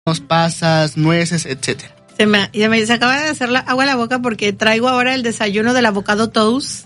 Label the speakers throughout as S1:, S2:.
S1: pasas, nueces, etcétera.
S2: Se acaba de hacer agua en la boca porque traigo ahora el desayuno del avocado toast.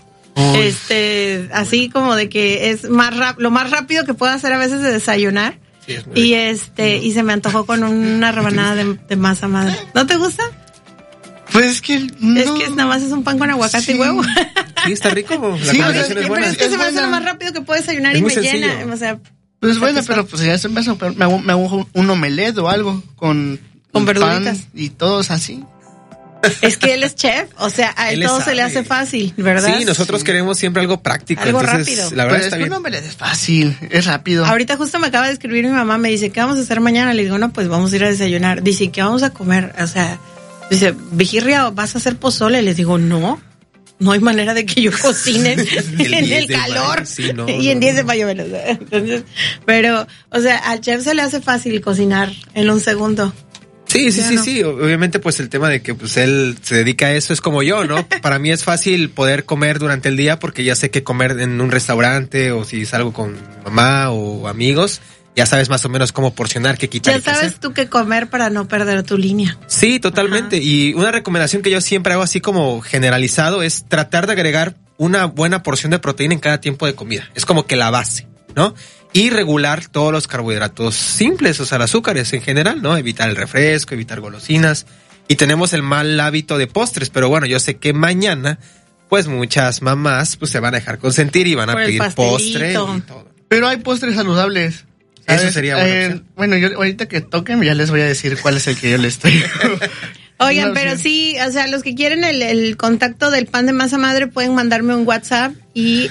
S2: Así como de que es lo más rápido que puedo hacer a veces de desayunar. Sí, y se me antojó con una rebanada de masa madre. ¿No te gusta?
S1: Pues es que
S2: nada más es un pan con aguacate y huevo.
S3: Sí, está rico. La
S2: combinación es buena. Pero es que se me hace lo más rápido que puedo desayunar y me llena. O sea,
S1: pues bueno, pero pues ya me hago un omelette o algo con
S2: verduritas
S1: pan y todos así.
S2: Es que él es chef, o sea, a él todo se le hace fácil, ¿verdad?
S3: Sí, nosotros queremos siempre algo práctico.
S2: Algo
S3: entonces,
S2: rápido.
S3: La verdad
S1: pues
S3: está
S1: es
S3: bien.
S1: Un omelette es fácil, es rápido.
S2: Ahorita justo me acaba de escribir mi mamá, me dice, ¿qué vamos a hacer mañana? Le digo, no, pues vamos a ir a desayunar. Dice, ¿qué vamos a comer? O sea, dice, Vigirria, ¿vas a hacer pozole? Le digo, no hay manera de que yo cocine en el calor.
S3: Sí,
S2: y en 10 de mayo. Entonces, pero, o sea, al chef se le hace fácil cocinar en un segundo.
S3: Sí. Obviamente, pues el tema de que pues él se dedica a eso es como yo, ¿no? Para mí es fácil poder comer durante el día porque ya sé que comer en un restaurante o si salgo con mamá o amigos, ya sabes más o menos cómo porcionar, qué quitar.
S2: Ya sabes tú qué comer para no perder tu línea.
S3: Sí, totalmente. Ajá. Y una recomendación que yo siempre hago así como generalizado es tratar de agregar una buena porción de proteína en cada tiempo de comida. Es como que la base, ¿no? Y regular todos los carbohidratos simples, o sea, los azúcares en general, ¿no? Evitar el refresco, evitar golosinas. Y tenemos el mal hábito de postres, pero bueno, yo sé que mañana, pues muchas mamás pues se van a dejar consentir y van a pedir postre y todo.
S1: Pero hay postres saludables.
S3: ¿Sabes? Eso sería bueno.
S1: Bueno, yo ahorita que toquen ya les voy a decir cuál es el que yo les traigo.
S2: Oigan, no, pero sí, o sea, los que quieren el contacto del pan de masa madre pueden mandarme un WhatsApp y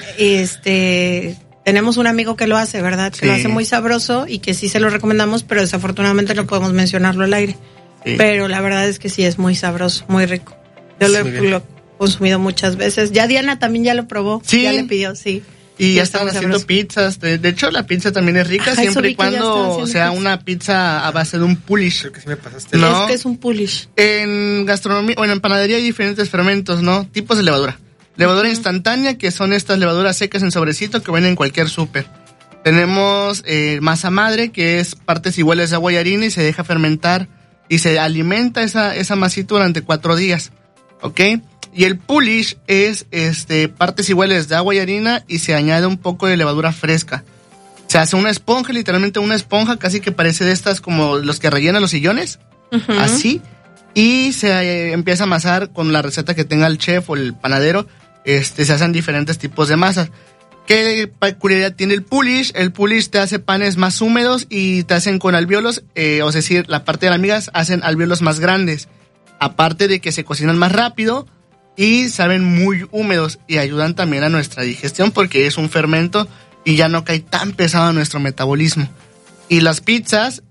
S2: tenemos un amigo que lo hace, ¿verdad? Que lo hace muy sabroso y que sí se lo recomendamos, pero desafortunadamente no podemos mencionarlo al aire. Sí. Pero la verdad es que sí es muy sabroso, muy rico. Yo lo he consumido muchas veces. Ya Diana también ya lo probó, ya le pidió, sí.
S1: Y ya están haciendo pizzas. De hecho, la pizza también es rica, siempre y cuando sea una pizza a base de un pulish.
S3: Creo que sí me pasaste.
S1: ¿No?
S2: ¿Qué es un pulish?
S1: En gastronomía, en panadería hay diferentes fermentos, ¿no? Tipos de levadura. Levadura instantánea, que son estas levaduras secas en sobrecito que venden en cualquier súper. Tenemos masa madre, que es partes iguales de agua y harina y se deja fermentar y se alimenta esa masita durante 4 días, ¿ok? Y el pulish es partes iguales de agua y harina y se añade un poco de levadura fresca. Se hace una esponja, literalmente una esponja, casi que parece de estas como los que rellenan los sillones, así. Y se empieza a amasar con la receta que tenga el chef o el panadero. Se hacen diferentes tipos de masas. ¿Qué peculiaridad tiene el pulish? El pulish te hace panes más húmedos y te hacen con alvéolos, es decir, la parte de las migas hacen alvéolos más grandes. Aparte de que se cocinan más rápido y saben muy húmedos y ayudan también a nuestra digestión porque es un fermento y ya no cae tan pesado a nuestro metabolismo. Y las pizzas,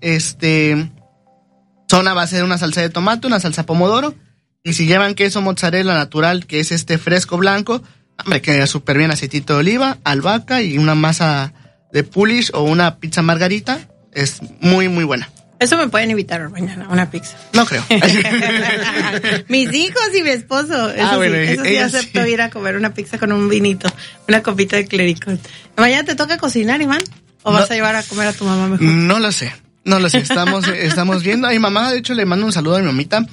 S1: son a base de una salsa de tomate, una salsa pomodoro. Y si llevan queso mozzarella natural, que es fresco blanco, hombre, queda súper bien, aceitito de oliva, albahaca y una masa de pulish o una pizza margarita, es muy, muy buena.
S2: Eso me pueden invitar mañana, una pizza.
S1: No creo.
S2: Mis hijos y mi esposo. Eso sí acepto ir a comer una pizza con un vinito, una copita de clericot. ¿Mañana te toca cocinar, Iván? ¿O vas a llevar a comer a tu mamá mejor?
S1: No lo sé. Estamos viendo. A mi mamá, de hecho, le mando un saludo a mi mamita.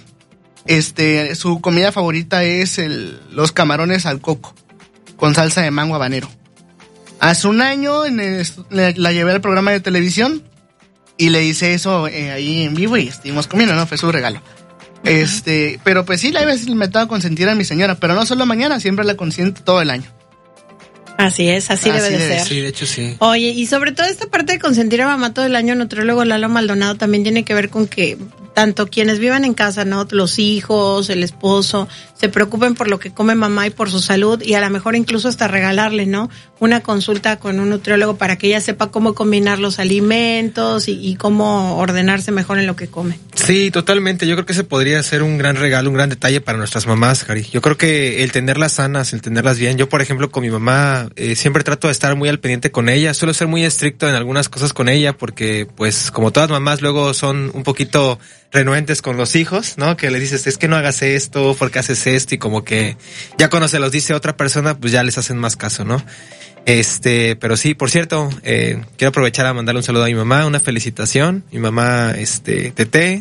S1: Su comida favorita es los camarones al coco con salsa de mango habanero. Hace un año la llevé al programa de televisión y le hice eso ahí en vivo y estuvimos comiendo, ¿no? Fue su regalo. Pero pues sí, la vez me estaba consentir a mi señora, pero no solo mañana, siempre la consiento todo el año.
S2: Así es, así debe de ser.
S3: Sí, de hecho sí.
S2: Oye, y sobre todo esta parte de consentir a mamá todo el año, nutriólogo Lalo Maldonado también tiene que ver con que tanto quienes vivan en casa, ¿no? Los hijos, el esposo, se preocupen por lo que come mamá y por su salud y a lo mejor incluso hasta regalarle, ¿no? Una consulta con un nutriólogo para que ella sepa cómo combinar los alimentos y cómo ordenarse mejor en lo que come.
S3: Sí, totalmente. Yo creo que ese podría ser un gran regalo, un gran detalle para nuestras mamás, Cari. Yo creo que el tenerlas sanas, el tenerlas bien. Yo, por ejemplo, con mi mamá siempre trato de estar muy al pendiente con ella. Suelo ser muy estricto en algunas cosas con ella porque, pues, como todas mamás, luego son un poquito renuentes con los hijos, ¿no? Que le dices, es que no hagas esto, porque haces esto, y como que ya cuando se los dice otra persona, pues ya les hacen más caso, ¿no? Pero sí, por cierto, quiero aprovechar a mandarle un saludo a mi mamá, una felicitación. Mi mamá, Tete,